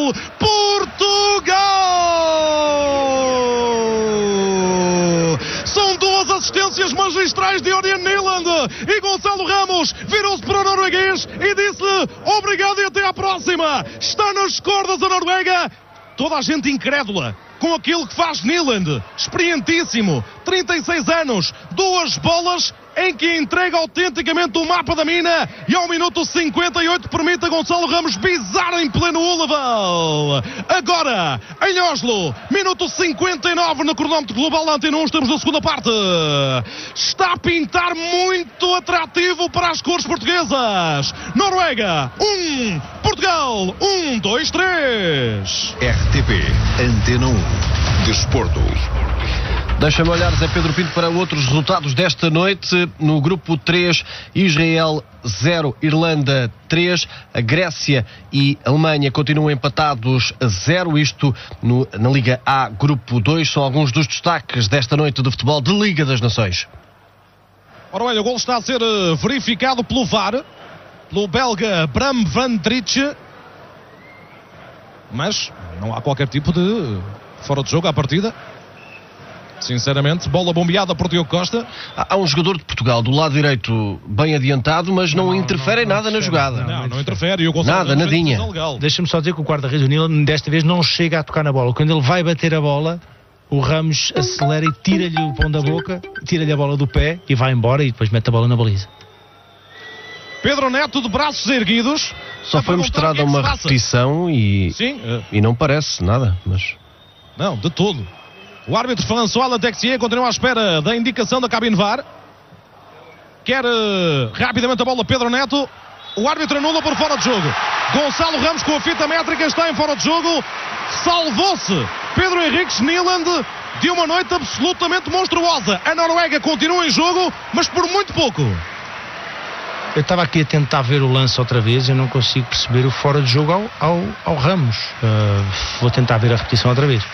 Portugal! São duas assistências magistrais de Ørjan Nyland e Gonçalo Ramos virou-se para o norueguês e disse-lhe obrigado e até à próxima. Está nas cordas a Noruega. Toda a gente incrédula com aquilo que faz Nyland, experientíssimo, 36 anos, 2 bolas em que entrega autenticamente o mapa da mina e ao minuto 58 permite a Gonçalo Ramos pisar em pleno Ullevål. Agora, em Oslo, minuto 59 no cronómetro global da Antena 1, estamos na segunda parte. Está a pintar muito atrativo para as cores portuguesas. Noruega, 1, Portugal, 1, 2, 3. RTP, Antena 1, Desporto. Deixa-me olhar, Zé Pedro Pinto, para outros resultados desta noite. No grupo 3, Israel 0, Irlanda 3. A Grécia e a Alemanha continuam empatados a 0. Isto na Liga A, grupo 2. São alguns dos destaques desta noite de futebol de Liga das Nações. Ora, olha, o golo está a ser verificado pelo VAR, pelo belga Bram van Drijke. Mas não há qualquer tipo de fora de jogo à partida. Sinceramente, bola bombeada por Diogo Costa. Há um jogador de Portugal do lado direito bem adiantado, mas não interfere em nada na jogada. Não interfere. E o nada, nadinha. Deixa-me só dizer que o guarda-redes do Nila desta vez não chega a tocar na bola. Quando ele vai bater a bola, o Ramos acelera e tira-lhe o pão da boca, tira-lhe a bola do pé e vai embora e depois mete a bola na baliza. Pedro Neto de braços erguidos. Só foi mostrada uma repetição e não parece nada, mas... Não, de todo. O árbitro François Letexier continua à espera da indicação da cabine VAR. Quer rapidamente a bola Pedro Neto. O árbitro anula por fora de jogo. Gonçalo Ramos com a fita métrica está em fora de jogo. Salvou-se Pedro Henriques Nyland de uma noite absolutamente monstruosa. A Noruega continua em jogo, mas por muito pouco. Eu estava aqui a tentar ver o lance outra vez e eu não consigo perceber o fora de jogo ao Ramos. Vou tentar ver a repetição outra vez.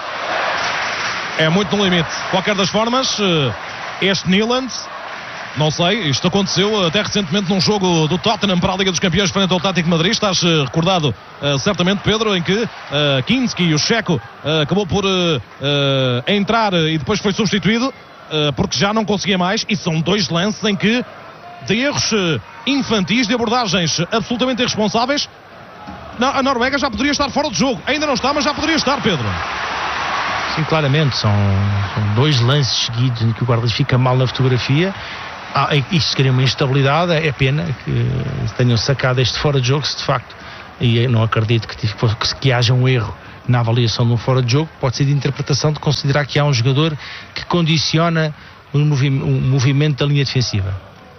É muito no limite. Qualquer das formas, este Nyland, não sei, isto aconteceu até recentemente num jogo do Tottenham para a Liga dos Campeões frente ao Atlético de Madrid. Estás recordado certamente, Pedro, em que Kinski, o checo, acabou por entrar e depois foi substituído porque já não conseguia mais. E são 2 lances em que, de erros infantis, de abordagens absolutamente irresponsáveis, a Noruega já poderia estar fora de jogo. Ainda não está, mas já poderia estar, Pedro. Sim, claramente, são 2 lances seguidos em que o guarda fica mal na fotografia. Isto seria uma instabilidade. É pena que tenham sacado este fora de jogo, se de facto, e eu não acredito que haja um erro na avaliação de um fora de jogo. Pode ser de interpretação de considerar que há um jogador que condiciona o movimento da linha defensiva.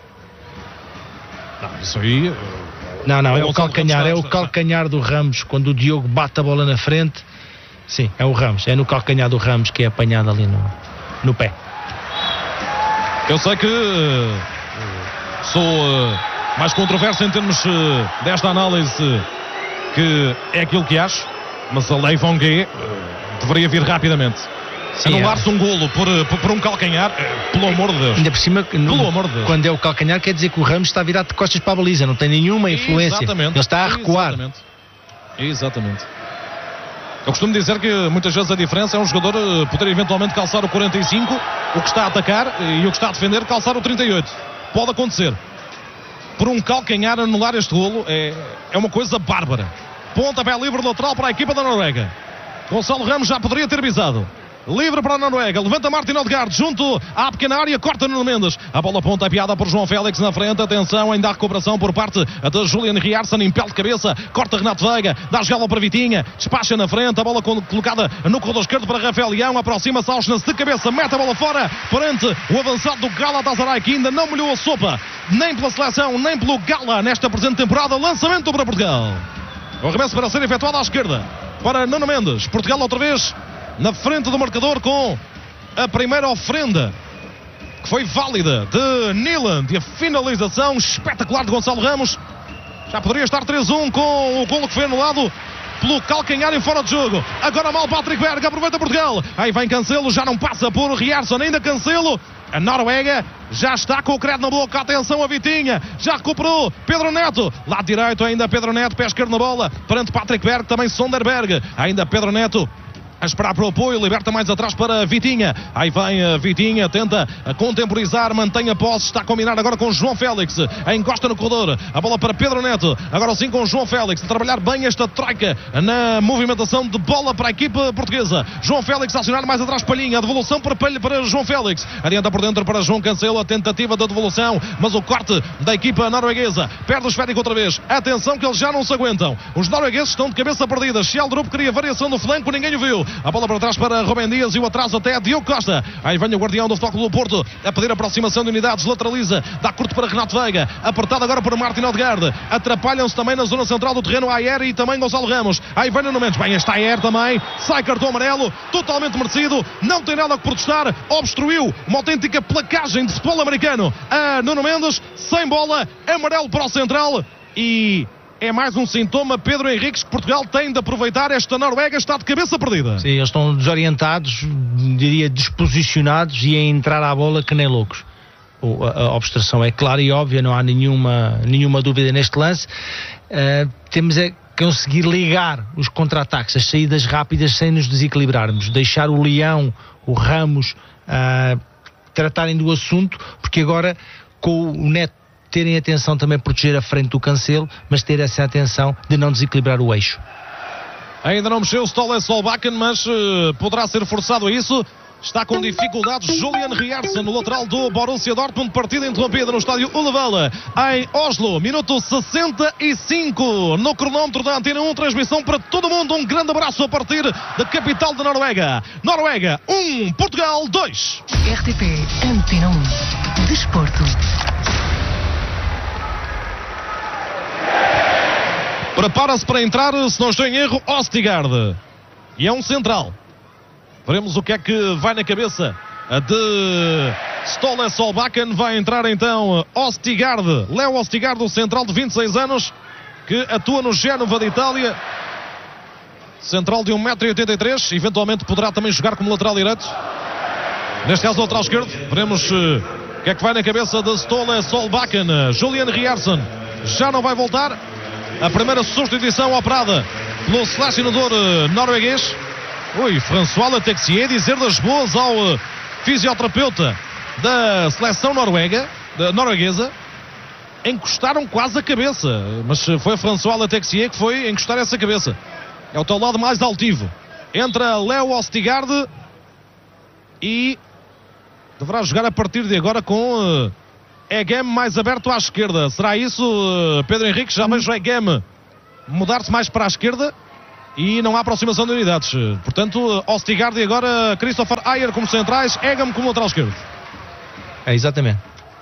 Não, isso aí... Não, é o calcanhar, calcanhar do Ramos, quando o Diogo bate a bola na frente. Sim, é o Ramos, é no calcanhar do Ramos que é apanhado ali no pé. Eu sei que sou mais controverso em termos desta análise, que é aquilo que acho, mas a lei Von G deveria vir rapidamente. Anular-se um golo por um calcanhar, pelo amor de Deus. Ainda por cima, pelo amor de Deus. Quando é o calcanhar, quer dizer que o Ramos está virado de costas para a baliza, não tem nenhuma influência. Exatamente. Ele está a recuar. Exatamente. Eu costumo dizer que muitas vezes a diferença é um jogador poder eventualmente calçar o 45, o que está a atacar, e o que está a defender calçar o 38. Pode acontecer. Por um calcanhar anular este golo é uma coisa bárbara. Pontapé livre lateral para a equipa da Noruega. Gonçalo Ramos já poderia ter visado. Livre para a Noruega, levanta Martin Odegaard junto à pequena área, corta Nuno Mendes. A bola pontapeada por João Félix na frente. Atenção, ainda há recuperação por parte de Julian Riarsson, impele de cabeça, corta Renato Veiga, dá esgala para Vitinha, despacha na frente, a bola colocada no corredor esquerdo para Rafael Leão, aproxima-se Auschwitz de cabeça, mete a bola fora, perante o avançado do Galatasaray, que ainda não molhou a sopa, nem pela seleção, nem pelo Gala nesta presente temporada. Lançamento para Portugal. O arremesso para ser efetuado à esquerda para Nuno Mendes. Portugal outra vez na frente do marcador com a primeira ofrenda que foi válida de Nyland e a finalização espetacular de Gonçalo Ramos. Já poderia estar 3-1 com o golo que foi anulado pelo calcanhar em fora de jogo. Agora mal Patrick Berg, aproveita Portugal. Aí vem Cancelo, já não passa por Riarsson, ainda Cancelo. A Noruega já está com o credo na boca. Atenção a Vitinha. Já recuperou Pedro Neto. Lado direito ainda Pedro Neto. Pé esquerdo na bola. Perante Patrick Berg. Também Sonderberg. Ainda Pedro Neto a esperar para o apoio, liberta mais atrás para Vitinha. Aí vem Vitinha, tenta contemporizar, mantém a posse, está a combinar agora com João Félix, encosta no corredor, a bola para Pedro Neto, agora sim com João Félix, a trabalhar bem esta troika na movimentação de bola para a equipa portuguesa. João Félix a acionar mais atrás Palhinha, a devolução para João Félix, adianta por dentro para João Cancelo, a tentativa da devolução, mas o corte da equipa norueguesa, perde o esférico outra vez, atenção que eles já não se aguentam, os noruegueses estão de cabeça perdida. Sheldrup queria variação do flanco, ninguém o viu. A bola para trás para Rubem Dias e o atraso até a Diogo Costa. Aí vem o guardião do Futebol Clube do Porto a pedir a aproximação de unidades, lateraliza, dá curto para Renato Veiga, apertado agora por Martin Odegaard. Atrapalham-se também na zona central do terreno Ayer e também Gonçalo Ramos. Aí vem Nuno Mendes, bem, está Ayer também, sai cartão amarelo, totalmente merecido, não tem nada a protestar, obstruiu uma autêntica placagem de futebol americano a Nuno Mendes, sem bola, amarelo para o central e... é mais um sintoma, Pedro Henriques, que Portugal tem de aproveitar. Esta Noruega está de cabeça perdida. Sim, eles estão desorientados, diria desposicionados e a entrar à bola que nem loucos. A obstrução é clara e óbvia, não há nenhuma dúvida neste lance. Temos é conseguir ligar os contra-ataques, as saídas rápidas sem nos desequilibrarmos, deixar o Leão, o Ramos tratarem do assunto, porque agora com o Neto terem atenção também proteger a frente do Cancelo, mas ter essa atenção de não desequilibrar o eixo. Ainda não mexeu o Ståle Solbakken, mas poderá ser forçado a isso. Está com dificuldades Julian Rierson, no lateral do Borussia Dortmund. Partida interrompida no estádio Ullevall em Oslo, minuto 65 no cronómetro da Antena 1. Transmissão para todo mundo, um grande abraço a partir da capital da Noruega. Noruega 1, Portugal 2. RTP Antena 1 Desporto. Prepara-se para entrar, se não estou em erro, Østigard. E é um central. Veremos o que é que vai na cabeça de Ståle Solbakken. Vai entrar então Østigard. Léo Østigard, o central de 26 anos, que atua no Génova de Itália. Central de 1,83 m. Eventualmente poderá também jogar como lateral direito. Neste caso, lateral esquerdo. Veremos o que é que vai na cabeça de Ståle Solbakken. Julian Rierson já não vai voltar. A primeira substituição operada pelo selecionador norueguês. François Letexier dizer das boas ao fisioterapeuta da seleção norueguesa. Encostaram quase a cabeça, mas foi François Letexier que foi encostar essa cabeça. É o teu lado mais altivo. Entra Léo Østigard e deverá jogar a partir de agora com Egem mais aberto à esquerda. Será isso, Pedro Henrique? Já vejo Egem mudar-se mais para a esquerda e não há aproximação de unidades. Portanto, Østigard e agora Christopher Ayer como centrais, Egem como lateral esquerdo. É exatamente.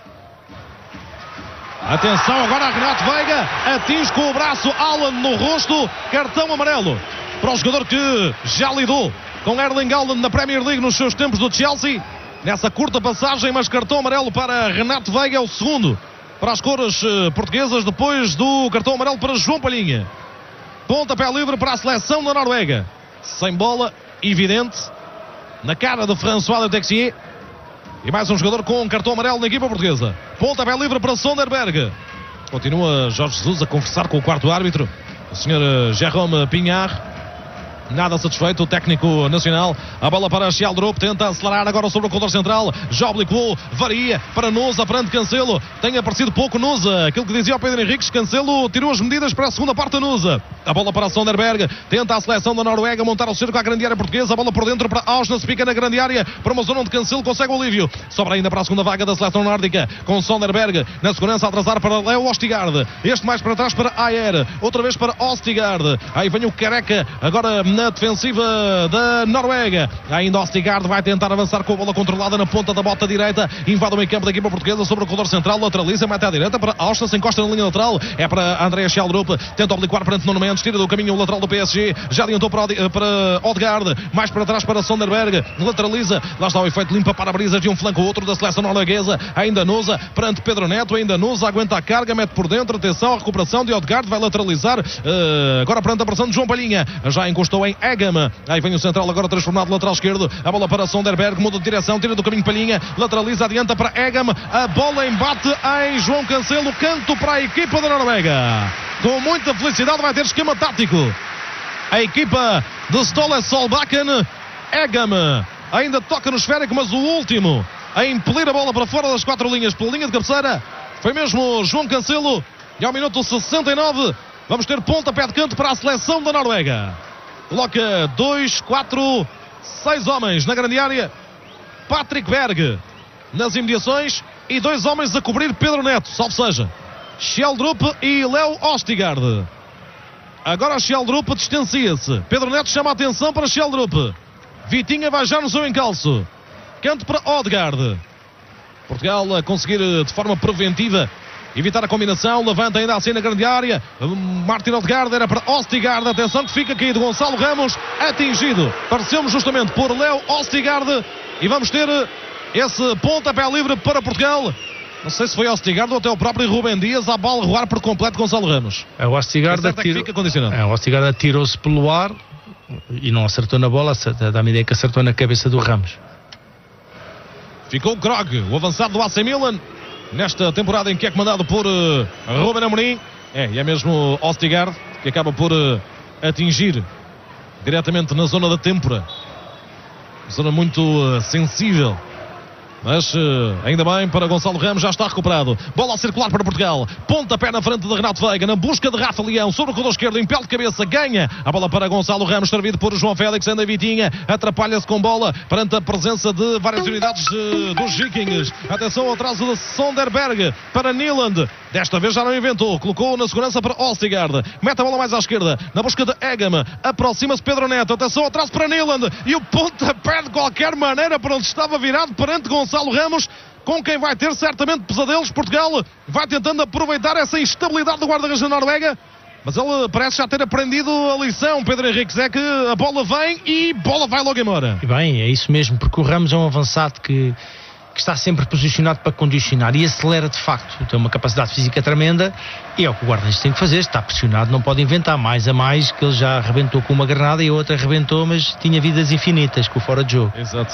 Atenção agora a Renato Veiga, atinge com o braço Haaland no rosto, cartão amarelo para o jogador que já lidou com Erling Haaland na Premier League nos seus tempos do Chelsea. Nessa curta passagem, mas cartão amarelo para Renato Veiga, é o segundo para as cores portuguesas, depois do cartão amarelo para João Palhinha. Pontapé livre para a seleção da Noruega. Sem bola, evidente, na cara de François Letexier. E mais um jogador com um cartão amarelo na equipa portuguesa. Pontapé livre para Sonderberg. Continua Jorge Jesus a conversar com o quarto árbitro, o Sr. Jérôme Pignard. Nada satisfeito o técnico nacional. A bola para Sheldrup, tenta acelerar agora sobre o corredor central. Já oblicou, varia para Nusa, perante Cancelo. Tem aparecido pouco Nusa. Aquilo que dizia o Pedro Henriques, Cancelo tirou as medidas para a segunda parte da Nusa. A bola para Sonderberg, tenta a seleção da Noruega montar o cerco à grande área portuguesa. A bola por dentro para Aursnes, pica na grande área para uma zona onde Cancelo consegue o alívio. Sobra ainda para a segunda vaga da seleção nórdica, com Sonderberg na segurança a atrasar para Léo Østigard. Este mais para trás para Ayer, outra vez para Østigard. Aí vem o Careca, agora na defensiva da Noruega. Ainda Østigard vai tentar avançar com a bola controlada na ponta da bota direita. Invade o meio campo da equipa portuguesa sobre o corredor central. Lateraliza, mete à direita para Aursnes, encosta na linha lateral. É para Andreas Sheldrup. Tenta obliquar perante Nuno Mendes. Tira do caminho o lateral do PSG. Já adiantou para Odegaard. Mais para trás para Sonderberg. Lateraliza. Lá está o efeito limpa para a brisa de um flanco ou outro da seleção norueguesa. Ainda Nusa perante Pedro Neto. Ainda Nusa aguenta a carga. Mete por dentro. Atenção à recuperação de Odegaard. Vai lateralizar. Agora perante a pressão de João Palhinha. Já encostou atenção em Egama. Aí vem o central agora transformado lateral esquerdo. A bola para Sonderberg, muda de direção, tira do caminho Palhinha, lateraliza, adianta para Egama. A bola embate em João Cancelo, canto para a equipa da Noruega. Com muita felicidade vai ter esquema tático. A equipa de Ståle Solbakken. Egama ainda toca no esférico, mas o último a impelir a bola para fora das 4 linhas pela linha de cabeceira foi mesmo João Cancelo. E ao minuto 69 vamos ter pontapé de canto para a seleção da Noruega. Coloca 2, 4, 6 homens na grande área. Patrick Berg nas imediações e 2 homens a cobrir Pedro Neto, salvo seja Schjelderup e Leo Ostigard. Agora Schjelderup distancia-se. Pedro Neto chama a atenção para Schjelderup. Vitinha vai já no seu encalço. Canto para Odegaard. Portugal a conseguir de forma preventiva evitar a combinação. Levanta ainda assim na grande área. Martin Odegaard era para Ostigard. Atenção que fica caído Gonçalo Ramos. Atingido. Pareceu-me justamente por Leo Ostigard. E vamos ter esse pontapé livre para Portugal. Não sei se foi Ostigard ou até o próprio Rubem Dias a bola rolar por completo Gonçalo Ramos. O Ostigard atirou-se pelo ar e não acertou na bola. Dá-me ideia que acertou na cabeça do Ramos. Ficou o Krog, o avançado do AC Milan, nesta temporada em que é comandado por Ruben Amorim. E é mesmo Ostigard que acaba por atingir diretamente na zona da têmpora. Zona muito sensível. Mas ainda bem para Gonçalo Ramos, já está recuperado. Bola a circular para Portugal. Pontapé na frente de Renato Veiga, na busca de Rafa Leão, sobre o corredor esquerdo, impele de cabeça, ganha a bola para Gonçalo Ramos, servido por João Félix, anda Vitinha, atrapalha-se com bola perante a presença de várias unidades dos Vikings. Atenção ao atraso de Sonderberg para Nyland. Desta vez já não inventou, colocou na segurança para Ostigard. Mete a bola mais à esquerda, na busca de Egama. Aproxima-se Pedro Neto. Atenção ao atraso para Nyland. E o pontapé de qualquer maneira para onde estava virado perante Gonçalo Ramos, com quem vai ter certamente pesadelos. Portugal vai tentando aproveitar essa instabilidade do guarda-redes da Noruega, mas ele parece já ter aprendido a lição. Pedro Henriques, é que a bola vem e bola vai logo embora. E bem, é isso mesmo, porque o Ramos é um avançado que está sempre posicionado para condicionar e acelera de facto, tem uma capacidade física tremenda e é o que o guarda-redes tem que fazer. Está pressionado, não pode inventar mais a mais, que ele já arrebentou com uma granada e a outra arrebentou, mas tinha vidas infinitas com o fora de jogo. Exato.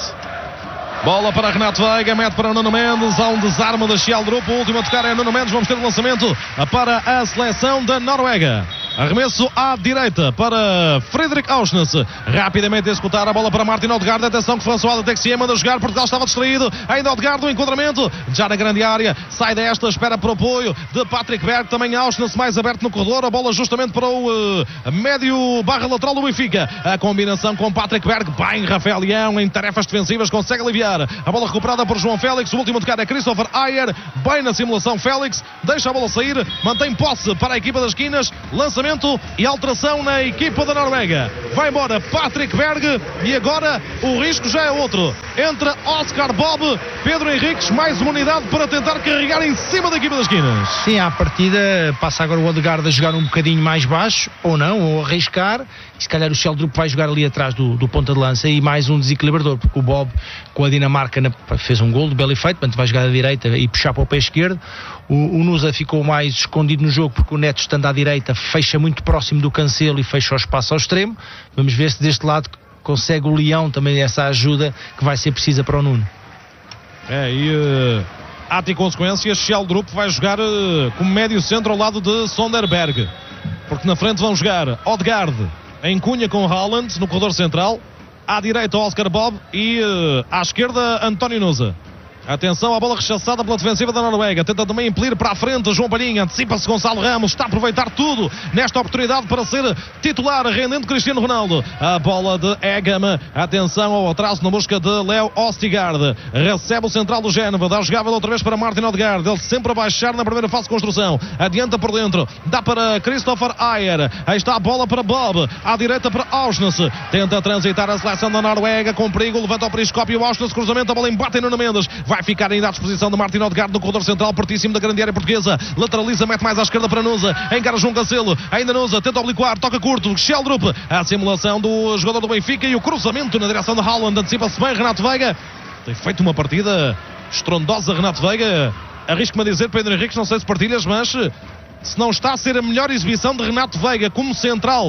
Bola para Renato Veiga, mete para Nuno Mendes, há um desarme da Schjelderup, o último a tocar é Nuno Mendes. Vamos ter o lançamento para a seleção da Noruega. Arremesso à direita para Fredrik Aursnes. Rapidamente a executar a bola para Martin Odegaard. Atenção que François de Texier manda jogar. Portugal estava distraído. Ainda Odegaard no enquadramento. Já na grande área. Sai desta, espera para o apoio de Patrick Berg. Também Aursnes mais aberto no corredor. A bola justamente para o médio barra lateral do Benfica. A combinação com Patrick Berg. Bem, Rafael Leão em tarefas defensivas consegue aliviar. A bola recuperada por João Félix. O último a tocar é Christopher Ayer. Bem na simulação Félix. Deixa a bola sair. Mantém posse para a equipa das esquinas. Lançamento e alteração na equipa da Noruega. Vai embora Patrick Berg e agora o risco já é outro. Entra Oscar Bob, Pedro Henriques, mais uma unidade para tentar carregar em cima da equipa das esquinas. Sim, à partida passa agora o Odegaard a jogar um bocadinho mais baixo, ou não, ou arriscar. E se calhar o Schjelderup vai jogar ali atrás do ponta de lança e mais um desequilibrador, porque o Bob com a Dinamarca fez um gol de belo efeito, portanto vai jogar à direita e puxar para o pé esquerdo. O Nusa ficou mais escondido no jogo porque o Neto, estando à direita, fecha muito próximo do Cancelo e fecha o espaço ao extremo. Vamos ver se deste lado consegue o Leão também essa ajuda que vai ser precisa para o Nuno. Ato e consequências, Schjelderup vai jogar como médio centro ao lado de Sonderberg, porque na frente vão jogar Odegaard em cunha com Haaland no corredor central, à direita Oscar Bob e à esquerda António Nusa. Atenção à bola rechaçada pela defensiva da Noruega. Tenta também impelir para a frente João Palhinha. Antecipa-se Gonçalo Ramos. Está a aproveitar tudo nesta oportunidade para ser titular, rendendo Cristiano Ronaldo. A bola de Egama. Atenção ao atraso na busca de Leo Ostigard. Recebe o central do Génova. Dá jogável outra vez para Martin Odegaard. Ele sempre a baixar na primeira fase de construção. Adianta por dentro. Dá para Christopher Ayer. Aí está a bola para Bob. À direita para Aursnes. Tenta transitar a seleção da Noruega com perigo. Levanta o periscópio. Aursnes, cruzamento. A bola embate em Nuno Mendes. Vai ficar ainda à disposição de Martin Odegaard no corredor central, pertíssimo da grande área portuguesa. Lateraliza, mete mais à esquerda para Nusa. Encara João Cancelo. Ainda Nusa, tenta obliquar, toca curto. Schjelderup, a simulação do jogador do Benfica e o cruzamento na direção de Haaland. Antecipa-se bem Renato Veiga. Tem feito uma partida estrondosa Renato Veiga. Arrisco-me a dizer, Pedro Henriques, não sei se partilhas, mas se não está a ser a melhor exibição de Renato Veiga como central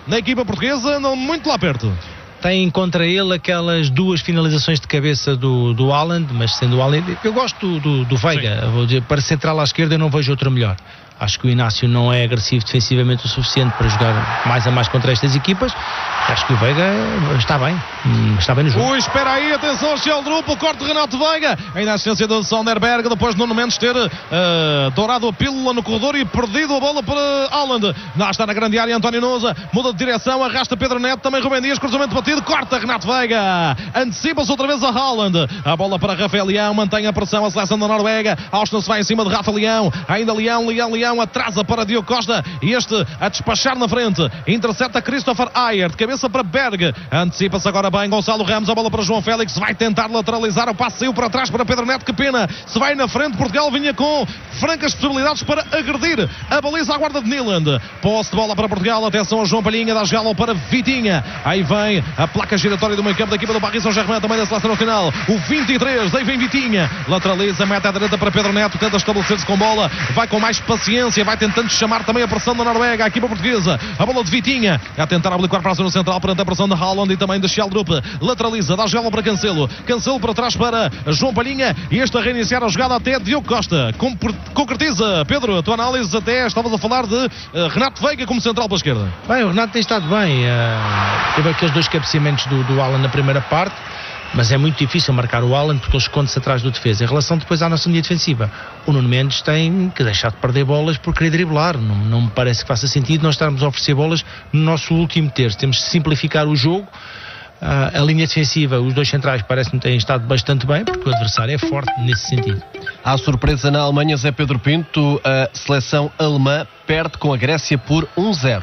na equipa portuguesa, andam muito lá perto. Tem contra ele aquelas 2 finalizações de cabeça do Haaland, mas sendo o Haaland, eu gosto do Veiga, vou dizer, para central à esquerda eu não vejo outro melhor. Acho que o Inácio não é agressivo defensivamente o suficiente para jogar mais a mais contra estas equipas. Acho que o Veiga está bem no jogo. Espera aí, atenção ao Sheldrup, o corte de Renato Veiga, ainda a assistência do Sonderberg, depois Nuno Mendes ter dourado a pílula no corredor e perdido a bola para Haaland. Lá está na grande área António Nusa, muda de direção, arrasta Pedro Neto, também Rubem Dias, cruzamento batido, corta Renato Veiga, antecipa-se outra vez a Haaland, a bola para Rafael Leão, mantém a pressão a seleção da Noruega, Austin se vai em cima de Rafa Leão, ainda Leão atrasa para Diogo Costa e este a despachar na frente, intercepta Christopher Ayer, de cabeça para Berg, antecipa-se agora bem Gonçalo Ramos, a bola para João Félix, vai tentar lateralizar, o passe saiu para trás para Pedro Neto, que pena, se vai na frente, Portugal vinha com francas possibilidades para agredir a baliza à guarda de Nyland, posse de bola para Portugal, atenção a João Palhinha, dá galo para Vitinha, aí vem a placa giratória do meio campo da equipa do Paris Saint-Germain, também da seleção nacional, o 23, daí vem Vitinha, lateraliza, mete à direita para Pedro Neto, tenta estabelecer-se com bola, vai com mais paciência, vai tentando chamar também a pressão da Noruega, a equipa portuguesa, a bola de Vitinha, a tentar aplicar para a zona central perante a pressão de Haaland e também de Sheldrup, lateraliza, dá gelo para Cancelo para trás para João Palhinha e este a reiniciar a jogada até Diogo Costa. Concretiza, Pedro, a tua análise, até estavas a falar de Renato Veiga como central para a esquerda. Bem, o Renato tem estado bem, teve aqueles 2 cabeceamentos do Haaland na primeira parte, mas é muito difícil marcar o Haaland porque ele esconde-se atrás do defesa. Em relação depois à nossa linha defensiva, o Nuno Mendes tem que deixar de perder bolas por querer driblar. Não me parece que faça sentido nós estarmos a oferecer bolas no nosso último terço. Temos de simplificar o jogo. A linha defensiva, os 2 centrais parece-me terem estado bastante bem, porque o adversário é forte nesse sentido. Há surpresa na Alemanha, Zé Pedro Pinto, a seleção alemã perde com a Grécia por 1-0.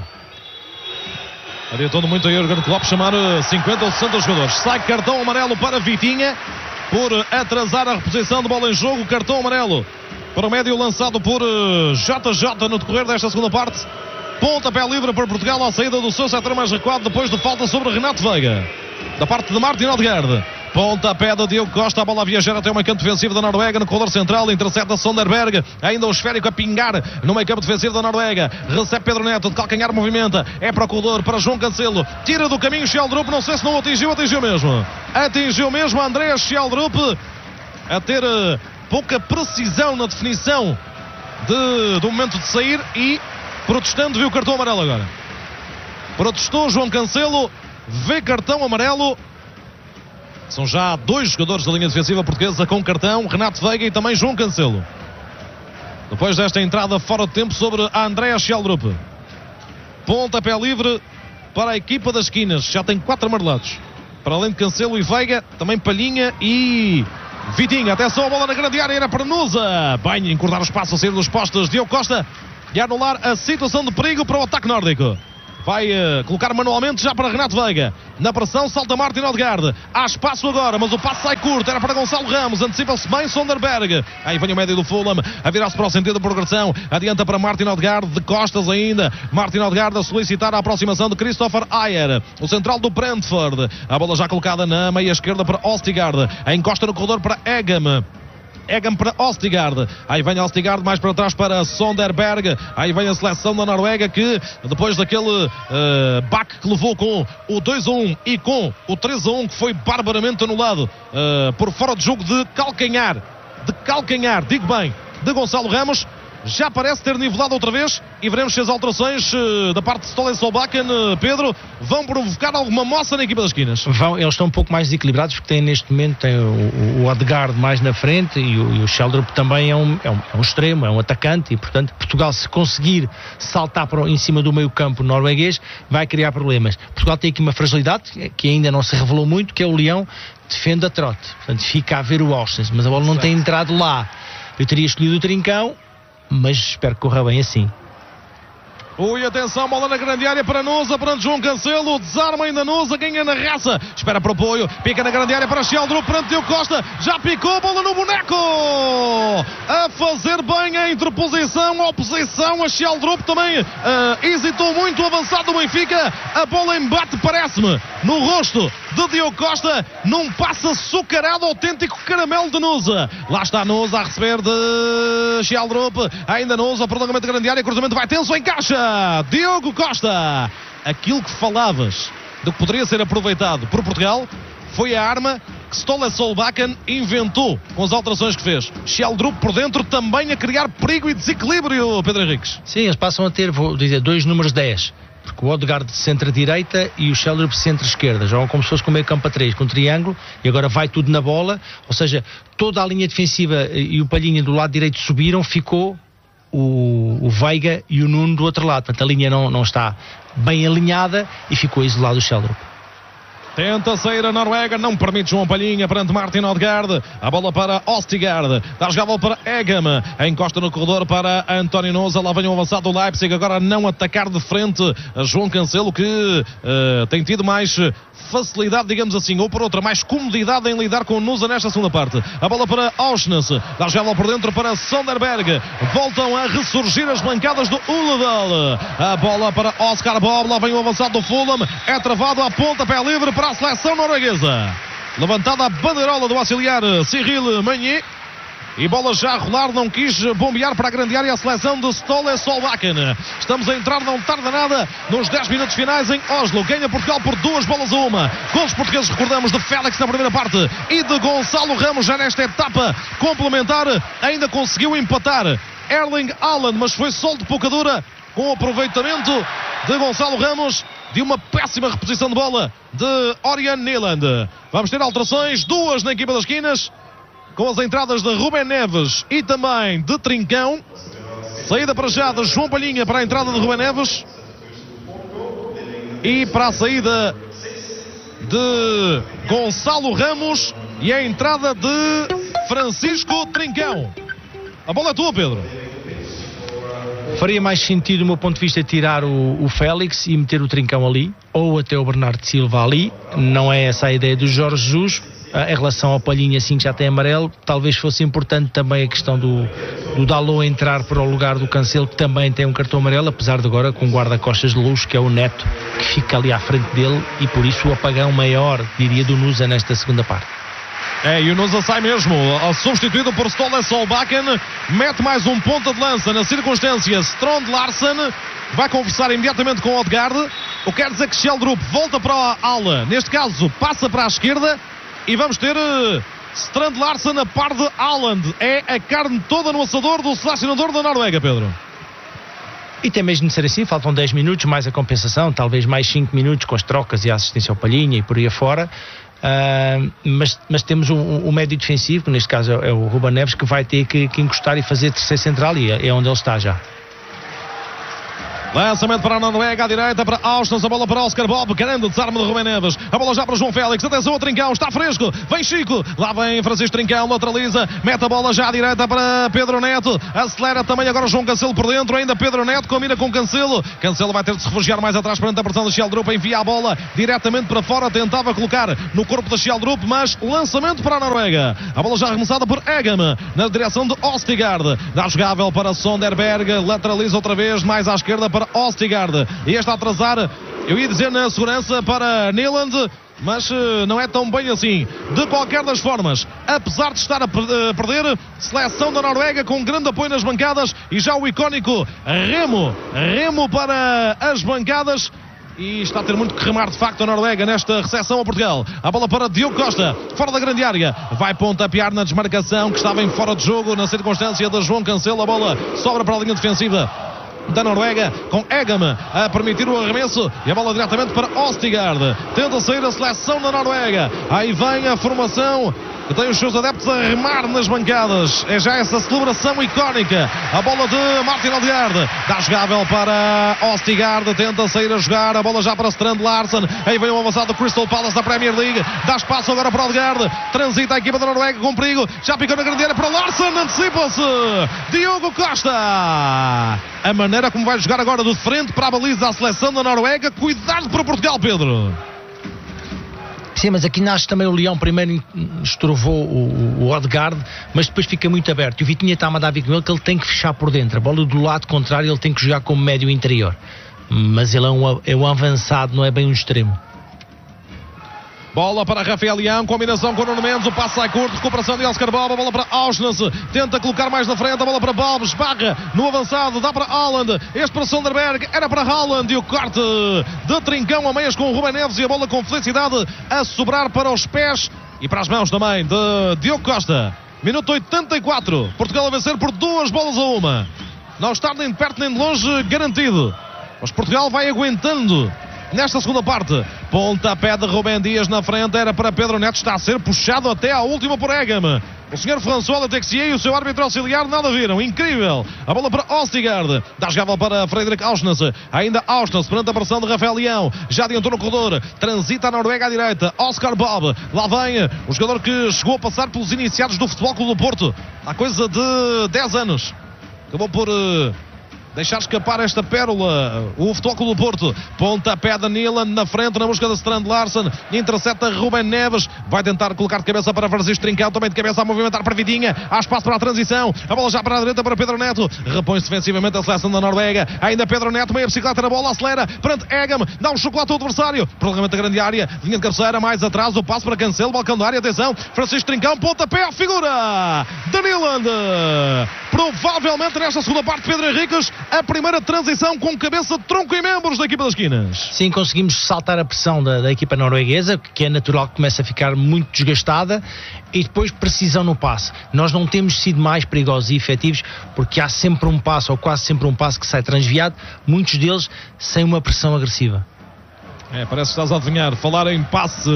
Adiantando muito a Jürgen Klopp chamar 50 ou 60 jogadores. Sai cartão amarelo para Vitinha por atrasar a reposição de bola em jogo. Cartão amarelo para o médio lançado por JJ no decorrer desta segunda parte. Pontapé livre para Portugal à saída do seu setor mais recuado depois de falta sobre Renato Veiga. Da parte de Martin Odegaard. Pontapé de Diogo Costa, a bola a viajar até o meio campo defensivo da Noruega, no corredor central, intercepta Sonderberg, ainda o esférico a pingar no meio campo defensivo da Noruega, recebe Pedro Neto, de calcanhar movimenta, é para o corredor, para João Cancelo, tira do caminho Sheldrup, não sei se não atingiu mesmo Andreas Sheldrup, a ter pouca precisão na definição do momento de sair e protestando, viu o cartão amarelo agora. Protestou João Cancelo, vê cartão amarelo. São já 2 jogadores da linha defensiva portuguesa com cartão, Renato Veiga e também João Cancelo. Depois desta entrada fora de tempo sobre a Andreas Sheldrup. Pontapé livre para a equipa das esquinas. Já tem 4 amarelados. Para além de Cancelo e Veiga, também Palhinha e Vitinha. Atenção, a bola na grande área, era para Nusa. Bem, encurtar o espaço a sair dos postos. Diogo Costa e anular a situação de perigo para o ataque nórdico. Vai colocar manualmente já para Renato Veiga. Na pressão salta Martin Odegaard. Há espaço agora, mas o passo sai curto. Era para Gonçalo Ramos. Antecipa-se bem Sonderberg. Aí vem o médio do Fulham a virar-se para o sentido da progressão. Adianta para Martin Odegaard, de costas ainda. Martin Odegaard a solicitar a aproximação de Christopher Ayer, o central do Brentford. A bola já colocada na meia esquerda para Ostigard. Encosta no corredor para Egham para Ostigard. Aí vem Ostigard mais para trás para Sonderberg. Aí vem a seleção da Noruega que depois daquele baque que levou com o 2-1 e com o 3-1 que foi barbaramente anulado por fora de jogo de calcanhar, digo bem, de Gonçalo Ramos, já parece ter nivelado outra vez e veremos se as alterações da parte de Ståle Solbakken, Pedro, vão provocar alguma moça na equipa das esquinas. Eles estão um pouco mais desequilibrados porque têm neste momento o Odegaard mais na frente e o Sheldrup também é um extremo, é um atacante e portanto Portugal, se conseguir saltar em cima do meio campo norueguês, vai criar problemas. Portugal tem aqui uma fragilidade que ainda não se revelou muito, que é o Leão defende a trote, portanto fica a ver o Austin, mas a bola não tem entrado lá. Eu teria escolhido o Trincão, mas espero que corra bem assim. Atenção, bola na grande área para Nusa, perante João Cancelo, desarma ainda Nusa, ganha na raça, espera para o apoio, pica na grande área para Sheldrup, perante Diogo Costa, já picou, bola no boneco, a fazer bem a interposição, a oposição, a Sheldrup também hesitou muito, o avançado do Benfica, a bola embate, parece-me, no rosto de Diogo Costa, num passe açucarado, autêntico caramelo de Nusa. Lá está Nusa a receber de Sheldrup, ainda Nusa, prolongamento da grande área, cruzamento vai tenso, encaixa Diogo Costa. aquilo que falavas de que poderia ser aproveitado por Portugal foi a arma que Ståle Solbakken inventou com as alterações que fez. Sheldrup por dentro também a criar perigo e desequilíbrio, Pedro Henriques. Sim, eles passam a ter, vou dizer, 2 números 10. Porque o Odegaard de centro-direita e o Sheldrup de centro-esquerda. Jogam como se fosse com meio campo a 3, com um triângulo, e agora vai tudo na bola. Ou seja, toda a linha defensiva e o Palhinha do lado direito subiram, ficou o Veiga e o Nuno do outro lado. Portanto, a linha não está bem alinhada e ficou isolado o Sheldrup. Tenta sair a Noruega, não permite João Palhinha perante Martin Odegaard. A bola para Østigard, dá a jogada para Egam, encosta no corredor para António Nusa. Lá vem o avançado do Leipzig, agora não atacar de frente a João Cancelo, que tem tido mais facilidade, digamos assim, ou por outra, mais comodidade em lidar com o Nusa nesta segunda parte. A bola para Auschnitz, dá a jogada por dentro para Sonderberg. Voltam a ressurgir as bancadas do Uledal. A bola para Oscar Bob, lá vem o avançado do Fulham, é travado a pontapé livre para a seleção norueguesa. Levantada a bandeirola do auxiliar Cyril Meunier. E bola já a rolar, não quis bombear para a grande área a seleção de Ståle Solbakken. Estamos a entrar, não tarda nada, nos 10 minutos finais em Oslo. Ganha Portugal por 2-1. Gols portugueses, recordamos, de Félix na primeira parte e de Gonçalo Ramos já nesta etapa complementar. Ainda conseguiu empatar Erling Haaland, mas foi sol de pouca dura com o aproveitamento de Gonçalo Ramos de uma péssima reposição de bola de Ørjan Nyland. Vamos ter alterações, 2 na equipa das esquinas, com as entradas de Rubén Neves e também de Trincão. Saída para já de João Palhinha para a entrada de Rubén Neves. E para a saída de Gonçalo Ramos e a entrada de Francisco Trincão. A bola é tua, Pedro. Faria mais sentido, do meu ponto de vista, tirar o Félix e meter o Trincão ali, ou até o Bernardo Silva ali. Não é essa a ideia do Jorge Jesus. Em relação ao Palhinha, assim, que já tem amarelo, talvez fosse importante também a questão do Dalot entrar para o lugar do Cancelo, que também tem um cartão amarelo, apesar de agora com um guarda-costas de luxo, que é o Neto, que fica ali à frente dele, e por isso o apagão maior, diria, do Nusa nesta segunda parte. E o Nusa sai mesmo, substituído por Ståle Solbakken, mete mais um ponta de lança na circunstância. Strond Larsen vai conversar imediatamente com o Odegaard, o que quer dizer que Sheldrup volta para a ala, neste caso passa para a esquerda, e vamos ter Strand Larsen a par de Haaland. É a carne toda no assador do selecionador da Noruega, Pedro. E tem mesmo de ser assim, faltam 10 minutos, mais a compensação, talvez mais 5 minutos com as trocas e a assistência ao Palhinha e por aí afora. Mas temos um médio defensivo, que neste caso é o Rubén Neves, que vai ter que encostar e fazer terceiro central, e é onde ele está já. Lançamento para a Noruega, à direita para Auschwitz, a bola para Oscar Bob, grande desarme de Rubén Neves, a bola já para João Félix, atenção ao Trincão, está fresco, vem Chico, lá vem Francisco Trincão, lateraliza, mete a bola já à direita para Pedro Neto, acelera também agora João Cancelo por dentro, ainda Pedro Neto combina com Cancelo vai ter de se refugiar mais atrás perante a pressão de Sheldrup, envia a bola diretamente para fora, tentava colocar no corpo de Sheldrup, mas lançamento para a Noruega, a bola já arremessada por Egam, na direção de Østigard, dá jogável para Sonderberg, lateraliza outra vez, mais à esquerda para Østigard, e este a atrasar, eu ia dizer na segurança para Nyland, mas não é tão bem assim. De qualquer das formas, apesar de estar a perder, seleção da Noruega com grande apoio nas bancadas, e já o icónico Remo para as bancadas. E está a ter muito que remar de facto a Noruega nesta recepção a Portugal. A bola para Diogo Costa, fora da grande área, vai pontapear na desmarcação que estava em fora de jogo na circunstância de João Cancelo. A bola sobra para a linha defensiva da Noruega, com Egam a permitir o arremesso, e a bola diretamente para Østigard. Tenta sair a seleção da Noruega, aí vem a formação que tem os seus adeptos a remar nas bancadas. É já essa celebração icónica. A bola de Martin Odegaard, dá jogável para Østigard, tenta sair a jogar, a bola já para Strand Larsen, aí vem o avançado do Crystal Palace da Premier League, dá espaço agora para Odegaard, transita a equipa da Noruega com perigo, já picou na grande área para Larsen, antecipa-se Diogo Costa. A maneira como vai jogar agora de frente para a baliza da seleção da Noruega. Cuidado para Portugal, Pedro. Sim, mas aqui nasce também o Leão. Primeiro estrovou o Odegaard, mas depois fica muito aberto. E o Vitinha está a mandar vir com ele que ele tem que fechar por dentro. A bola do lado contrário ele tem que jogar como médio interior. Mas ele é um avançado, não é bem um extremo. Bola para Rafael Leão, combinação com o Nuno Mendes, o passe sai curto, recuperação de Oscar Bob, a bola para Auschwitz, tenta colocar mais na frente, a bola para Bob, esbarra no avançado, dá para Haaland, este para Sonderberg, era para Haaland e o corte de Trincão a meias com o Rubem Neves e a bola com felicidade a sobrar para os pés e para as mãos também de Diogo Costa. Minuto 84, Portugal a vencer por 2-1. Não está nem de perto nem de longe garantido, mas Portugal vai aguentando nesta segunda parte. Pontapé de Rubem Dias na frente, era para Pedro Neto, está a ser puxado até à última por Egam. O senhor François Texier e o seu árbitro auxiliar nada viram, incrível. A bola para Ostigard, dá jogada para Fredrik Auschwitz, ainda Auschwitz perante a pressão de Rafael Leão, já adiantou no corredor, transita a Noruega à direita, Oscar Bob, lá vem o jogador que chegou a passar pelos iniciados do Futebol Clube do Porto há coisa de 10 anos. Acabou por deixar escapar esta pérola, o Futebol Clube do Porto. Pontapé de Nyland na frente, na busca de Strand Larsen, intercepta Rubem Neves, vai tentar colocar de cabeça para Francisco Trincão, também de cabeça a movimentar para Vidinha, há espaço para a transição, a bola já para a direita para Pedro Neto, repõe-se defensivamente a seleção da Noruega, ainda Pedro Neto, meia bicicleta na bola, acelera, perante Egam, dá um chocolate ao adversário, prolongamento da grande área, linha de cabeceira, mais atrás, o passo para Cancelo, balcão da área, atenção, Francisco Trincão, pontapé à figura de Nyland. Provavelmente nesta segunda parte, Pedro Henriques, a primeira transição com cabeça, tronco e membros da equipa das esquinas. Sim, conseguimos saltar a pressão da equipa norueguesa, que é natural que comece a ficar muito desgastada, e depois precisão no passe. Nós não temos sido mais perigosos e efetivos, porque há sempre um passe, ou quase sempre um passe que sai transviado, muitos deles sem uma pressão agressiva. Parece que estás a adivinhar. Falar em passe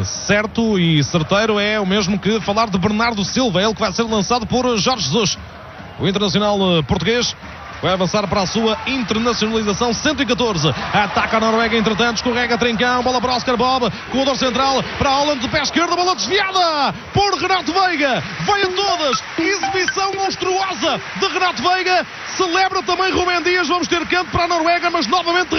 certo e certeiro é o mesmo que falar de Bernardo Silva, ele que vai ser lançado por Jorge Jesus. O internacional português vai avançar para a sua internacionalização 114. Ataca a Noruega, entretanto, escorrega Trincão, bola para Oscar Bob, corredor central para Haaland de pé esquerdo, bola desviada por Renato Veiga. Vai a todas, exibição monstruosa de Renato Veiga. Celebra também Rubem Dias, vamos ter canto para a Noruega, mas novamente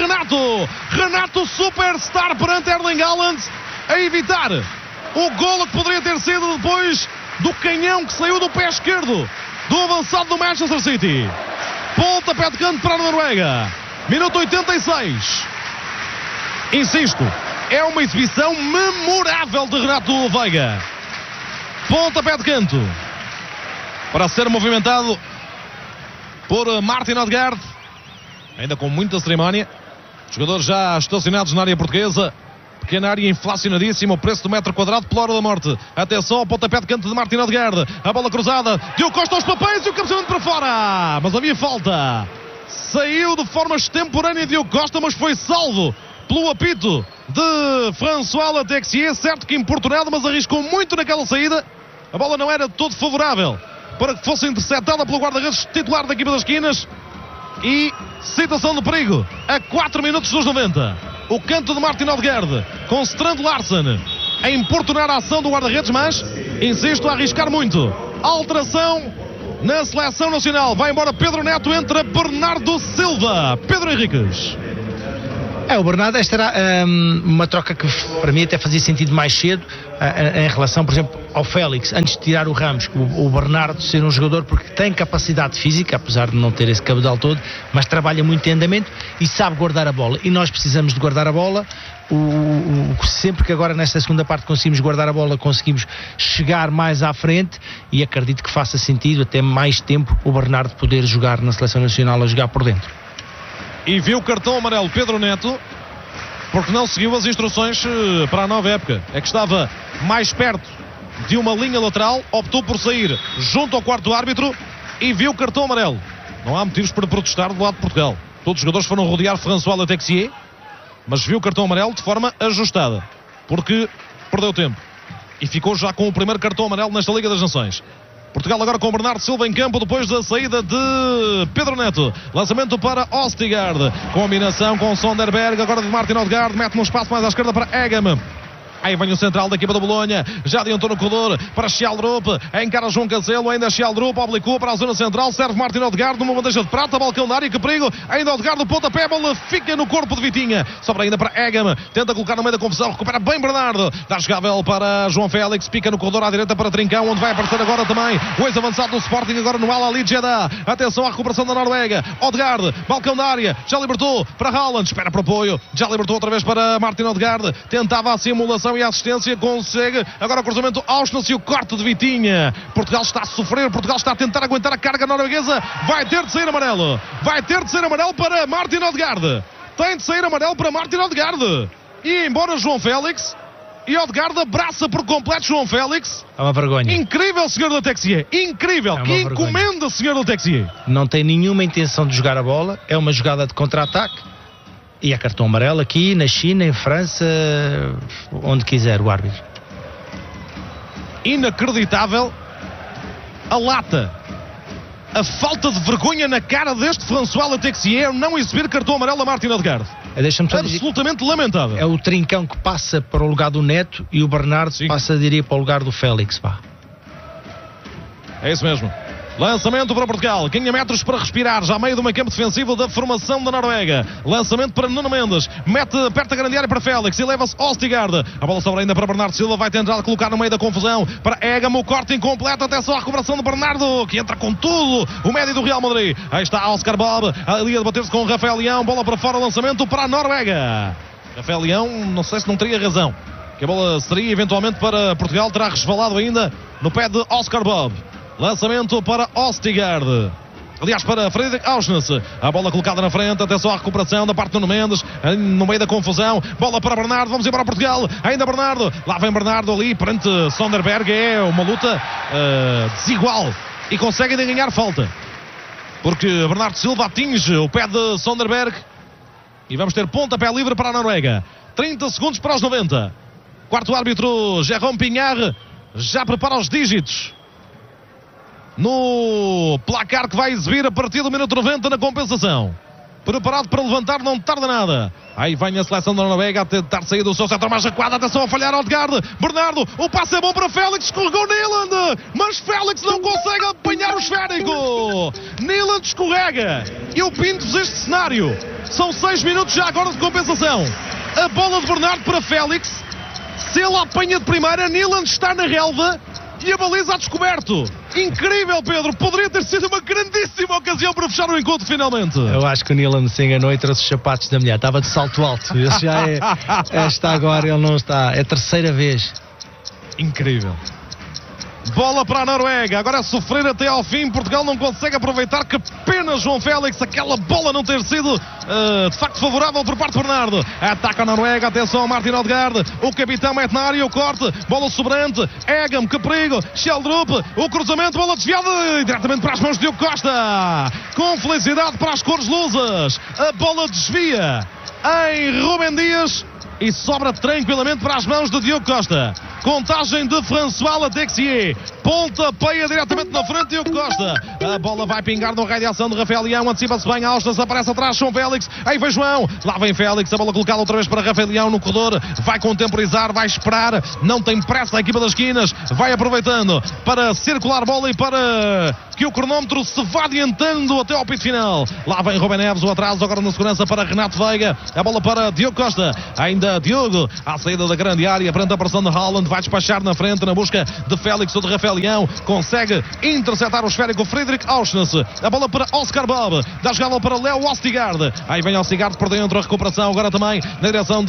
Renato superstar perante Erling Haaland, a evitar o golo que poderia ter sido depois do canhão que saiu do pé esquerdo do avançado do Manchester City. Pontapé de canto para a Noruega. Minuto 86. Insisto, é uma exibição memorável de Renato Veiga. Pontapé de canto para ser movimentado por Martin Odegaard, ainda com muita cerimónia. Jogadores já estacionados na área portuguesa. Pequena área inflacionadíssima, o preço do metro quadrado pela hora da morte. Atenção ao pontapé de canto de Martin Odegaard. A bola cruzada, Diogo Costa aos papéis e o cabeceamento para fora. Mas havia falta. Saiu de forma extemporânea Diogo Costa, mas foi salvo pelo apito de François Texier. Certo que importunado, mas arriscou muito naquela saída. A bola não era todo favorável para que fosse interceptada pelo guarda-redes titular da equipa das esquinas. E situação de perigo a 4 minutos dos 90. O canto de Martin Odegaard com Strand Larsen a importunar a ação do guarda-redes, mas insisto, a arriscar muito. Alteração na seleção nacional. Vai embora Pedro Neto, entra Bernardo Silva. Pedro Henriques. O Bernardo, esta era uma troca que para mim até fazia sentido mais cedo em relação, por exemplo, ao Félix, antes de tirar o Ramos. O Bernardo ser um jogador porque tem capacidade física, apesar de não ter esse cabedal todo, mas trabalha muito em andamento e sabe guardar a bola, e nós precisamos de guardar a bola. Sempre que agora nesta segunda parte conseguimos guardar a bola, conseguimos chegar mais à frente, e acredito que faça sentido até mais tempo o Bernardo poder jogar na seleção nacional, a jogar por dentro. E viu o cartão amarelo Pedro Neto porque não seguiu as instruções para a nova época. É que estava mais perto de uma linha lateral, optou por sair junto ao quarto árbitro e viu o cartão amarelo. Não há motivos para protestar do lado de Portugal. Todos os jogadores foram rodear François Texier, mas viu o cartão amarelo de forma ajustada, porque perdeu tempo e ficou já com o primeiro cartão amarelo nesta Liga das Nações. Portugal agora com Bernardo Silva em campo depois da saída de Pedro Neto. Lançamento para Ostigard. Combinação com Sonderberg. Agora de Martin Odegaard. Mete no espaço mais à esquerda para Egam. Aí vem o central da equipa do Bolonha. Já adiantou no corredor para Sheldrup. Encara João Cancelo. Ainda Sheldrup. Oblicou para a zona central. Serve Martin Odegaard numa bandeja de prata. Balcão da área. Que perigo. Ainda Odegaard do pontapé. A bola fica no corpo de Vitinha. Sobra ainda para Egam. Tenta colocar no meio da confusão. Recupera bem Bernardo. Dá jogável para João Félix. Pica no corredor à direita para Trincão. Onde vai aparecer agora também o ex-avançado do Sporting. Agora no Al-Ali Jeddah. Atenção à recuperação da Noruega. Odegaard. Balcão da área. Já libertou para Haaland. Espera para apoio. Já libertou outra vez para Martin Odegaard. Tentava a simulação marcação e a assistência, consegue agora o cruzamento Auschwitz e o corte de Vitinha. Portugal está a sofrer, Portugal está a tentar aguentar a carga norueguesa, vai ter de sair amarelo para Martin Odegaard. Tem de sair amarelo para Martin Odegaard. E embora João Félix, e Odegaard abraça por completo João Félix. É uma vergonha. Incrível, senhor Le Texier, incrível, que encomenda, senhor Le Texier. Não tem nenhuma intenção de jogar a bola, é uma jogada de contra-ataque. E é cartão amarelo aqui, na China, em França, onde quiser o árbitro. Inacreditável a lata, a falta de vergonha na cara deste François Le Texier não exibir cartão amarelo a Martin Odegaard. Deixa-me só dizer, absolutamente lamentável. é o Trincão que passa para o lugar do Neto e o Bernardo passa, diria, para o lugar do Félix. Pá. É isso mesmo. Lançamento para Portugal, 500 metros para respirar, já meio do meio campo defensivo da formação da Noruega. Lançamento para Nuno Mendes, mete perto da grande área para Félix e leva-se Odegaard. A bola sobra ainda para Bernardo Silva, vai tentar colocar no meio da confusão para Egam, o corte incompleto, até só a recuperação de Bernardo, que entra com tudo, o médio do Real Madrid. Aí está Oscar Bob, ali a debater-se com o Rafael Leão, bola para fora, lançamento para a Noruega. Rafael Leão, não sei se não teria razão, que a bola seria eventualmente para Portugal, terá resvalado ainda no pé de Oscar Bob. Lançamento para Odegaard. Aliás, para Friedrich Auschwitz. A bola colocada na frente, até só a recuperação da parte do Nuno Mendes, no meio da confusão. Bola para Bernardo, vamos embora Portugal. Ainda Bernardo, lá vem Bernardo ali perante Sonderberg. É uma luta desigual e consegue ainda ganhar falta, porque Bernardo Silva atinge o pé de Sonderberg e vamos ter pontapé livre para a Noruega. 30 segundos para os 90. Quarto árbitro, Jérôme Pignard, já prepara os dígitos no placar que vai exibir a partir do minuto 90 na compensação. Preparado para levantar, não tarda nada. Aí vem a seleção da Noruega a tentar sair do seu setor mais recuado. Atenção a falhar Odegaard. Bernardo, o passe é bom para Félix, escorregou Nyland, mas Félix não consegue apanhar o esférico. Nyland escorrega e o Pinto fez este cenário. São 6 minutos já agora de compensação. A bola de Bernardo para Félix. Se ele apanha de primeira, Nyland está na relva e a baliza a descoberto. Incrível, Pedro. Poderia ter sido uma grandíssima ocasião para fechar o encontro finalmente. Eu acho que o Nyland se enganou e trouxe os sapatos da mulher. Estava de salto alto. Esse já está agora, ele não está. É a terceira vez. Incrível. Bola para a Noruega, agora a sofrer até ao fim. Portugal não consegue aproveitar. Que pena, João Félix, aquela bola não ter sido de facto favorável por parte de Bernardo. Ataca a Noruega, atenção a Martin Odegaard. O capitão mete na área o corte, bola sobrante. Egam, que perigo. Sheldrup, o cruzamento, bola desviada diretamente para as mãos de Diogo Costa. Com felicidade para as cores lusas. A bola desvia em Rubem Dias e sobra tranquilamente para as mãos de Diogo Costa. Contagem de François Le Texier. Pontapeia diretamente na frente de Diogo Costa. A bola vai pingar no raio de ação de Rafael Leão. Antecipa-se bem, Auschwitz aparece atrás, João Félix. Aí vem João. Lá vem Félix. A bola colocada outra vez para Rafael Leão no corredor. Vai contemporizar, vai esperar. Não tem pressa a equipa das esquinas. Vai aproveitando para circular a bola e para que o cronómetro se vá adiantando até ao pito final. Lá vem Rubem Neves, o atraso agora na segurança para Renato Veiga. A bola para Diogo Costa. Ainda Diogo à saída da grande área, perante a pressão de Haaland. Vai despachar na frente na busca de Félix ou de Rafael Leão. Consegue interceptar o esférico Friedrich Auschwitz. A bola para Oscar Bob. Dá jogada para Léo Odegaard. Aí vem Odegaard por dentro. A recuperação agora também na direção de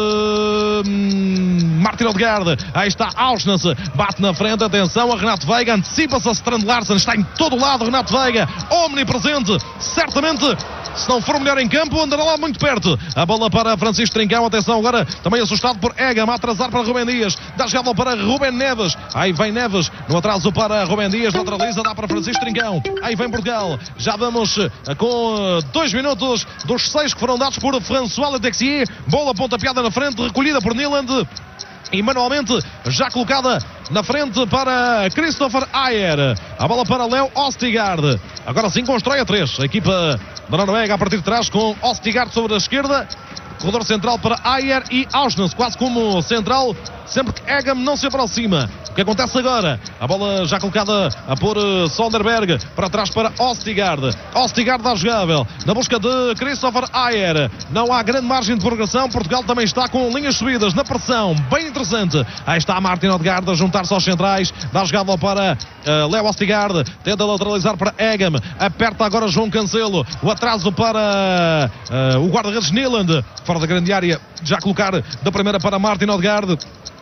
Martin Odegaard. Aí está Auschwitz. Bate na frente. Atenção a Renato Veiga. Antecipa-se a Strand Larsen. Está em todo o lado Renato Veiga. Omnipresente. Certamente, se não for o melhor em campo, andará lá muito perto. A bola para Francisco Trincão. Atenção agora, também assustado por Egam. A atrasar para Rubem Dias. Dá jogada para Rubem Neves. Aí vem Neves. No atraso para Rubem Dias. Lateraliza, dá para Francisco Trincão. Aí vem Portugal. Já vamos com 2 minutos dos 6 que foram dados por François Le Texier. Bola pontapeada na frente, recolhida por Nyland. E manualmente já colocada na frente para Christopher Ayer. A bola para Léo Odegaard. Agora sim constrói a 3. A equipa da Noruega a partir de trás com Odegaard sobre a esquerda. Corredor central para Ayer e Auschwitz, quase como central, sempre que Egam não se aproxima. O que acontece agora? A bola já colocada por Sonderberg, para trás para Odegaard. Odegaard dá jogável, na busca de Christopher Ayer. Não há grande margem de progressão. Portugal também está com linhas subidas na pressão, bem interessante. Aí está Martin Odegaard a juntar-se aos centrais. Dá jogável para Léo Odegaard, tenta lateralizar para Egam. Aperta agora João Cancelo. O atraso para o guarda-redes Nyland. Fora da grande área, já colocar da primeira para Martin Odegaard.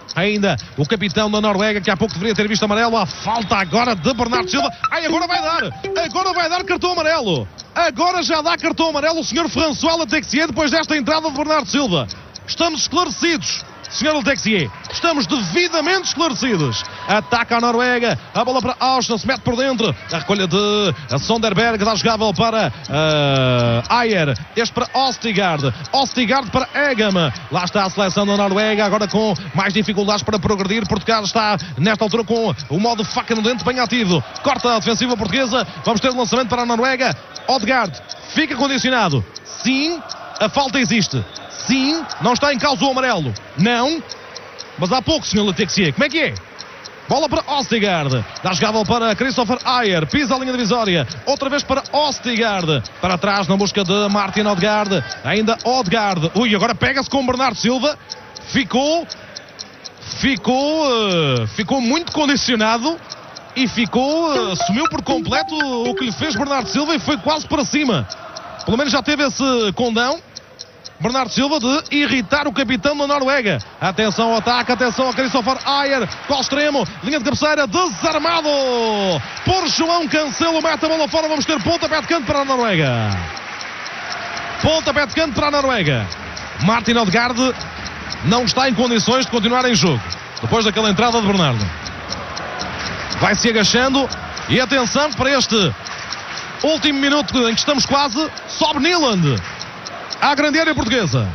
Ainda o capitão da Noruega, que há pouco deveria ter visto amarelo. A falta agora de Bernardo Silva. Agora vai dar cartão amarelo. Agora já dá cartão amarelo o senhor François Le Texier depois desta entrada de Bernardo Silva. Estamos esclarecidos, senhor Le Texier. Estamos devidamente esclarecidos. Ataca a Noruega. A bola para Auschwitz, se mete por dentro. A recolha de Sonderberg, dá jogável para Ayer. Este para Ostigard. Ostigard para Egam. Lá está a seleção da Noruega, agora com mais dificuldades para progredir. Portugal está nesta altura com o modo faca no dente bem ativo. Corta a defensiva portuguesa. Vamos ter o lançamento para a Noruega. Odegaard fica condicionado. Sim, a falta existe. Sim, não está em causa o amarelo. Não. Mas há pouco, senhor Le Texier. Como é que é? Bola para Ostigard. Dá jogável para Christopher Ayer. Pisa a linha divisória. Outra vez para Ostigard. Para trás na busca de Martin Odegaard. Ainda Odegaard. Ui, agora pega-se com Bernardo Silva. Ficou muito condicionado. E sumiu por completo o que lhe fez Bernardo Silva e foi quase para cima. Pelo menos já teve esse condão, Bernardo Silva, de irritar o capitão da Noruega. Atenção ao ataque, atenção a Christopher Ayer, qual extremo, linha de cabeceira, desarmado por João Cancelo, mete a bola fora. Vamos ter pontapé de canto para a Noruega. Pontapé de canto para a Noruega. Martin Odegaard não está em condições de continuar em jogo depois daquela entrada de Bernardo. Vai se agachando e atenção para este último minuto em que estamos quase. Sobe Nyland à grande área portuguesa.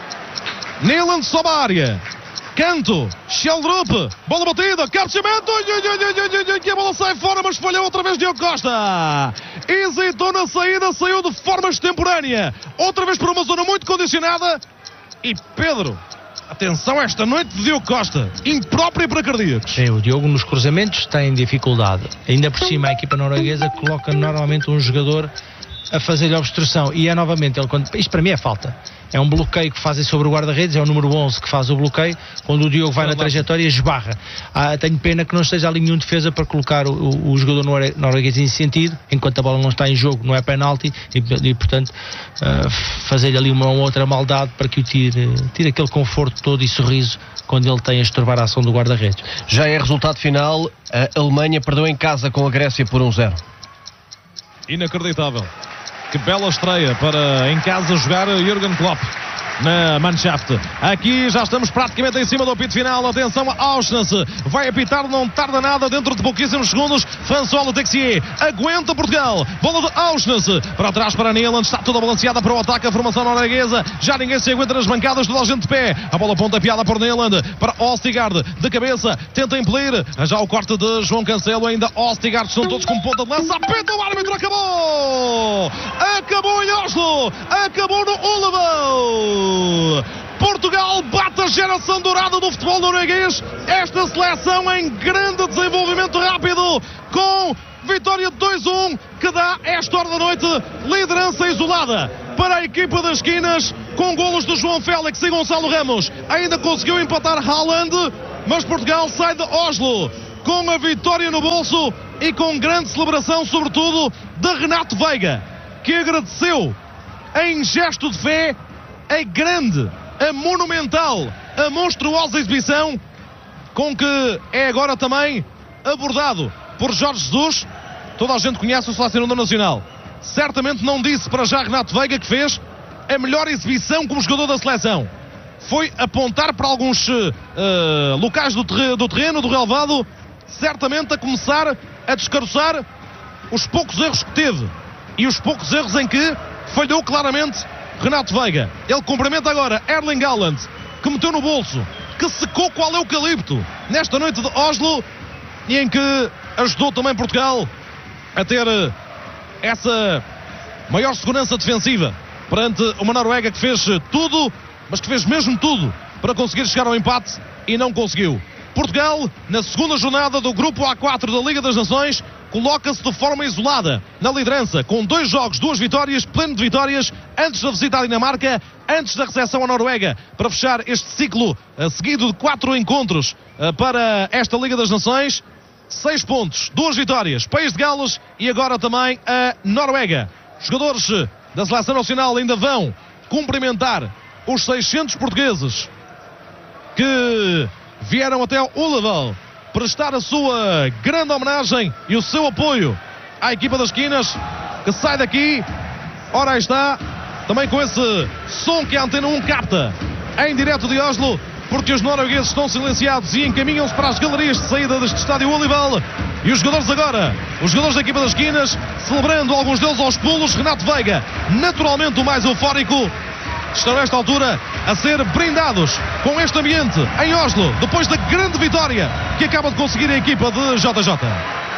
Nyland sobe a área. Canto, Sheldrup, bola batida, cabeceamento, que a bola sai fora, mas falhou outra vez Diogo Costa. Hesitou na saída, saiu de forma extemporânea. Outra vez por uma zona muito condicionada. E Pedro, atenção esta noite de Diogo Costa, imprópria para cardíacos. Sim, o Diogo nos cruzamentos tem dificuldade. Ainda por cima a equipa norueguesa coloca normalmente um jogador a fazer-lhe obstrução. E é novamente, isto para mim é falta. É um bloqueio que fazem sobre o guarda-redes, é o número 11 que faz o bloqueio, quando o Diogo vai na trajetória esbarra. Tenho pena que não esteja ali nenhum defesa para colocar o jogador norueguês em sentido, enquanto a bola não está em jogo, não é penalti, e portanto fazer-lhe ali uma outra maldade para que o tire aquele conforto todo e sorriso quando ele tem a estorbar a ação do guarda-redes. Já é resultado final, a Alemanha perdeu em casa com a Grécia por 1-0. Inacreditável. Que bela estreia para em casa jogar Jürgen Klopp na Mannschaft. Aqui já estamos praticamente em cima do apito final. Atenção a Auschwitz. Vai apitar, não tarda nada. Dentro de pouquíssimos segundos, François Le Texier aguenta Portugal. Bola de Auschwitz. Para trás para Nyland. Está toda balanceada para o ataque. A formação norueguesa. Já ninguém se aguenta nas bancadas. Toda a gente de pé. A bola pontapeada por Nyland. Para Ostigard. De cabeça. Tenta impelir. Já o corte de João Cancelo. Ainda Ostigard. Estão todos com ponta de lança. Apita o árbitro. Acabou. Acabou em Oslo. Acabou no Ullevål. Portugal bate a geração dourada do futebol norueguês. Esta seleção em grande desenvolvimento rápido, com vitória de 2-1, que dá esta hora da noite liderança isolada para a equipa das esquinas, com golos de João Félix e Gonçalo Ramos. Ainda conseguiu empatar Haaland, mas Portugal sai de Oslo com a vitória no bolso e com grande celebração, sobretudo de Renato Veiga, que agradeceu em gesto de fé a grande, a monumental, a monstruosa exibição com que é agora também abordado por Jorge Jesus. Toda a gente conhece o selecionador nacional. Certamente não disse para já Renato Veiga que fez a melhor exibição como jogador da seleção. Foi apontar para alguns locais do terreno, do relvado, certamente a começar a descaroçar os poucos erros que teve e os poucos erros em que falhou claramente Renato Veiga. Ele cumprimenta agora Erling Haaland, que meteu no bolso, que secou qual eucalipto nesta noite de Oslo e em que ajudou também Portugal a ter essa maior segurança defensiva perante uma Noruega que fez tudo, mas que fez mesmo tudo para conseguir chegar ao empate e não conseguiu. Portugal, na segunda jornada do grupo A4 da Liga das Nações, coloca-se de forma isolada na liderança, com 2 jogos, 2 vitórias, pleno de vitórias, antes da visita à Dinamarca, antes da recepção à Noruega, para fechar este ciclo seguido de 4 encontros para esta Liga das Nações. 6 pontos, 2 vitórias, País de Gales e agora também a Noruega. Jogadores da Seleção Nacional ainda vão cumprimentar os 600 portugueses que vieram até o Uleval prestar a sua grande homenagem e o seu apoio à equipa das Esquinas, que sai daqui. Ora, aí está, também com esse som que a Antena 1 capta em direto de Oslo, porque os noruegueses estão silenciados e encaminham-se para as galerias de saída deste estádio Uleval. E os jogadores agora, os jogadores da equipa das Esquinas, celebrando, alguns deles aos pulos. Renato Veiga, naturalmente o mais eufórico, estão nesta altura a ser brindados com este ambiente em Oslo, depois da grande vitória que acaba de conseguir a equipa de JJ.